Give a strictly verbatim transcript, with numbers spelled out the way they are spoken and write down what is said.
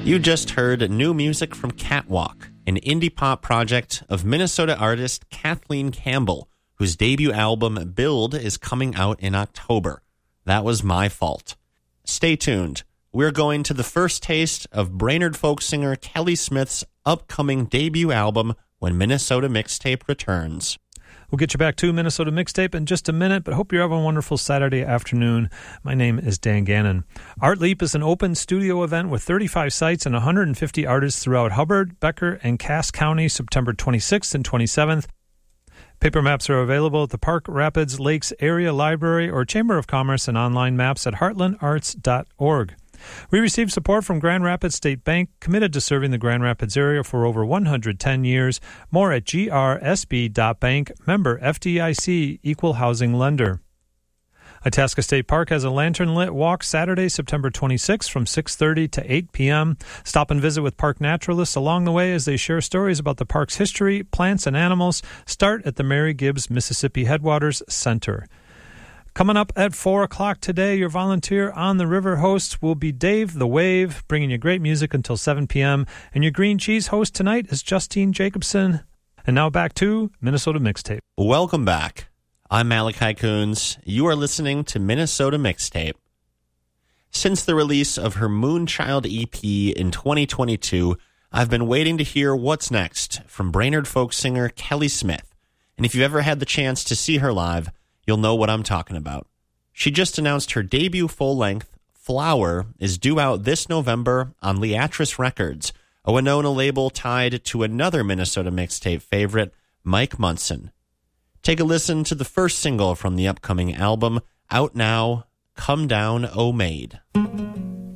You just heard new music from Catwalk, an indie pop project of Minnesota artist Kathleen Campbell, whose debut album Build is coming out in October. That was my fault. Stay tuned. We're going to the first taste of Brainerd folk singer Kelly Smith's upcoming debut album when Minnesota Mixtape returns. We'll get you back to Minnesota Mixtape in just a minute, but hope you're having a wonderful Saturday afternoon. My name is Dan Gannon. Art Leap is an open studio event with thirty-five sites and one hundred fifty artists throughout Hubbard, Becker, and Cass County, September twenty-sixth and twenty-seventh. Paper maps are available at the Park Rapids Lakes Area Library or Chamber of Commerce, and online maps at heartland arts dot org. We received support from Grand Rapids State Bank, committed to serving the Grand Rapids area for over one hundred ten years. More at g r s b dot bank, member F D I C, equal housing lender. Itasca State Park has a lantern-lit walk Saturday, September twenty-sixth from six thirty to eight p.m. Stop and visit with park naturalists along the way as they share stories about the park's history, plants, and animals. Start at the Mary Gibbs Mississippi Headwaters Center. Coming up at four o'clock today, your volunteer on the river host will be Dave the Wave, bringing you great music until seven p.m. And your green cheese host tonight is Justine Jacobson. And now back to Minnesota Mixtape. Welcome back. I'm Malachi Coons. You are listening to Minnesota Mixtape. Since the release of her Moonchild E P in twenty twenty-two, I've been waiting to hear what's next from Brainerd folk singer Kelly Smith. And if you've ever had the chance to see her live, you'll know what I'm talking about. She just announced her debut full-length, Flower, is due out this November on Leatris Records, a Winona label tied to another Minnesota Mixtape favorite, Mike Munson. Take a listen to the first single from the upcoming album, out now, Come Down, O Maid.